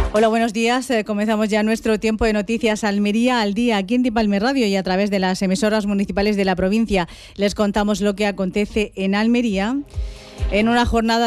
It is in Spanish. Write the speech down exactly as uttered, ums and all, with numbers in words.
Hola, buenos días. Eh, comenzamos ya nuestro tiempo de noticias Almería al día aquí en Tipalme Radio y a través de las emisoras municipales de la provincia. Les contamos lo que acontece en Almería en una jornada